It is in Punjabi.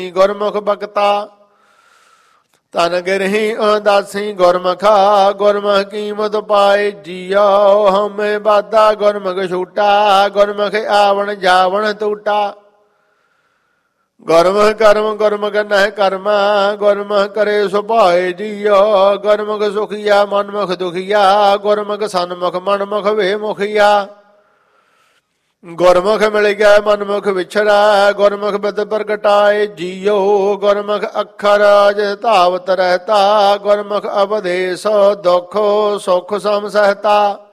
ਗੁਰਮੁਖ ਬਖਤਾ। ਤਨ ਗਿਰਹੀ ਉਦਾਸੀ ਗੁਰਮੁਖਾ, ਗੁਰਮੁਖ ਕੀਮਤ ਪਾਏ ਜੀਓ। ਹਉਮੈ ਬਾਧਾ ਗੁਰਮੁਖ ਛੂਟਾ, ਗੁਰਮੁਖ ਆਵਣ ਜਾਵਣ ਟੂਟਾ। ਗੁਰਮੁਖ ਕਰਮ ਗੁਰਮੁਖ ਨਹਿ ਕਰਮਾ, ਗੁਰਮੁਖ ਕਰੇ ਸੁਭਾਏ ਜੀਓ। ਗੁਰਮੁਖ ਸੁਖੀਆ ਮਨਮੁਖ ਦੁਖੀਆ, ਗੁਰਮੁਖ ਸਨਮੁਖ ਮਨਮੁਖ ਵੇ ਮੁਖੀਆ। ਗੁਰਮੁਖ ਮਿਲ ਗਿਆ ਮਨਮੁਖ ਵਿਛੜਾ, ਗੁਰਮੁਖ ਬਿਦ ਪ੍ਰਗਟਾਏ ਜੀਓ। ਗੁਰਮੁਖ ਅੱਖਰ ਜਿ ਧਾਵਤ ਰਹਿਤਾ, ਗੁਰਮੁਖ ਉਪਦੇਸ ਦੁਖ ਸੁਖ ਸਮ ਸਹਿਤਾ।